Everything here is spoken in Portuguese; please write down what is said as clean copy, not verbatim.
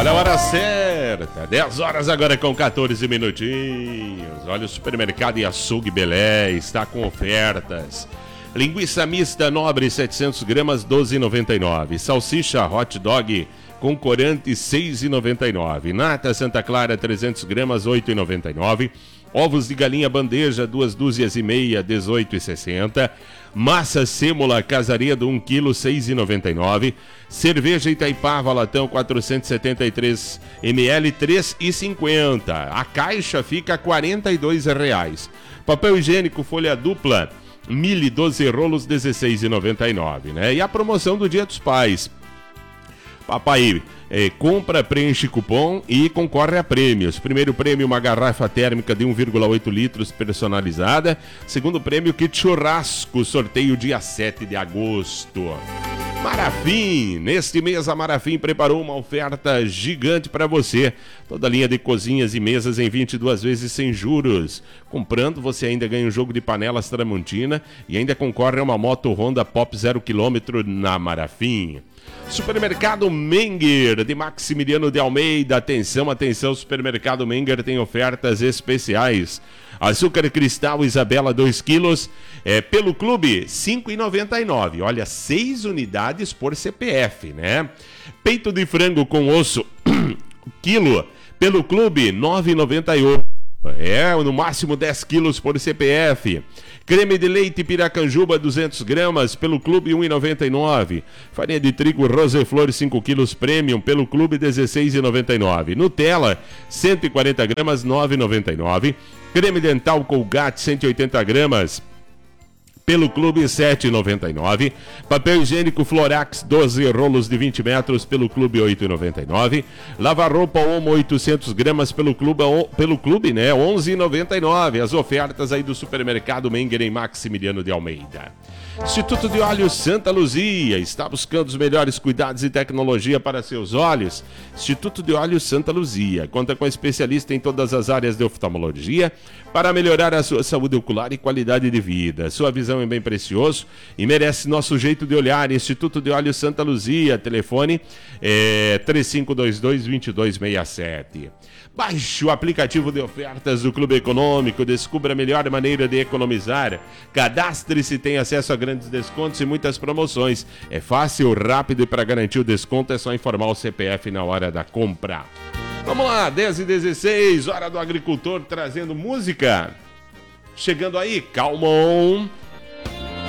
Olha a hora certa, 10 horas agora com 14 minutinhos. Olha, o supermercado e açougue Belé está com ofertas. Linguiça mista nobre 700 gramas 12,99. Salsicha hot dog com corante 6,99. Nata Santa Clara 300 gramas 8,99. Ovos de galinha bandeja 2 dúzias e meia 18,60. Massa sêmola casaredo 1 kg 6,99. Cerveja Itaipava latão 473 ml 3,50. A caixa fica R$ 42,00. Papel higiênico folha dupla Mille 12 rolos 16,99, né? E a promoção do Dia dos Pais. Papai compra, preenche cupom e concorre a prêmios. Primeiro prêmio, uma garrafa térmica de 1,8 litros personalizada. Segundo prêmio, kit churrasco, sorteio dia 7 de agosto. Marafim, neste mês a Marafim preparou uma oferta gigante para você. Toda a linha de cozinhas e mesas em 22 vezes sem juros. Comprando, você ainda ganha um jogo de panelas Tramontina e ainda concorre a uma moto Honda Pop 0 km na Marafim. Supermercado Menger, de Maximiliano de Almeida. Atenção, atenção, Supermercado Menger tem ofertas especiais. Açúcar cristal Isabela 2 quilos, pelo clube R$ 5,99. Olha, 6 unidades por CPF, né? Peito de frango com osso, quilo, pelo clube R$ 9,98. No máximo 10 quilos por CPF. Creme de leite Piracanjuba 200 gramas, pelo clube R$ 1,99. Farinha de trigo Roseflor 5 quilos premium, pelo clube R$ 16,99. Nutella 140 gramas R$ 9,99. Creme dental Colgate 180 gramas, pelo clube R$ 7,99. Papel higiênico Florax 12 rolos de 20 metros, pelo clube R$ 8,99. Lava-roupa Omo 800 gramas, pelo clube, né, R$ 11,99. As ofertas aí do Supermercado Menger em Maximiliano de Almeida. Instituto de Olhos Santa Luzia está buscando os melhores cuidados e tecnologia para seus olhos. Instituto de Olhos Santa Luzia conta com especialista em todas as áreas de oftalmologia para melhorar a sua saúde ocular e qualidade de vida. Sua visão é bem precioso e merece nosso jeito de olhar. Instituto de Olhos Santa Luzia, telefone 3522-2267. Baixe o aplicativo de ofertas do Clube Econômico, descubra a melhor maneira de economizar. Cadastre-se, tem acesso a grandes descontos e muitas promoções. É fácil, rápido e para garantir o desconto é só informar o CPF na hora da compra. Vamos lá, 10h16, hora do agricultor trazendo música. Chegando aí, Calmon.